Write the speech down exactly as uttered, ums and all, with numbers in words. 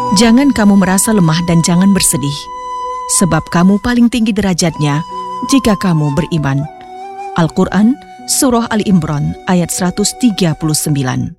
Jangan kamu merasa lemah dan jangan bersedih, sebab kamu paling tinggi derajatnya jika kamu beriman. Al-Quran, Surah Ali Imran, ayat seratus tiga puluh sembilan.